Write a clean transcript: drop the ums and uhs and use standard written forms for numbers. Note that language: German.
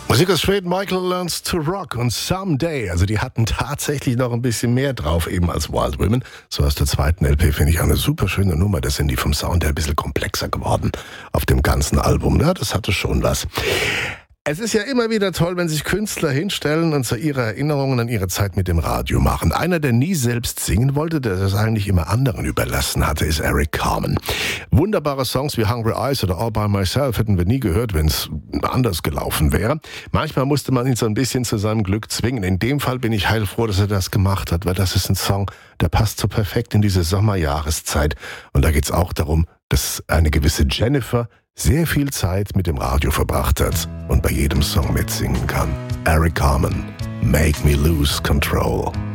Musik aus Schweden, Michael Learns to Rock und Someday. Also die hatten tatsächlich noch ein bisschen mehr drauf, eben als Wild Women. So aus der zweiten LP finde ich eine super schöne Nummer. Da sind die vom Sound her ein bisschen komplexer geworden auf dem ganzen Album. Ja, das hatte schon was. Es ist ja immer wieder toll, wenn sich Künstler hinstellen und so ihre Erinnerungen an ihre Zeit mit dem Radio machen. Einer, der nie selbst singen wollte, der das eigentlich immer anderen überlassen hatte, ist Eric Carmen. Wunderbare Songs wie Hungry Eyes oder All By Myself hätten wir nie gehört, wenn es anders gelaufen wäre. Manchmal musste man ihn so ein bisschen zu seinem Glück zwingen. In dem Fall bin ich heilfroh, dass er das gemacht hat, weil das ist ein Song, der passt so perfekt in diese Sommerjahreszeit. Und da geht's auch darum, dass eine gewisse Jennifer sehr viel Zeit mit dem Radio verbracht hat und bei jedem Song mitsingen kann. Eric Carmen, Make Me Lose Control.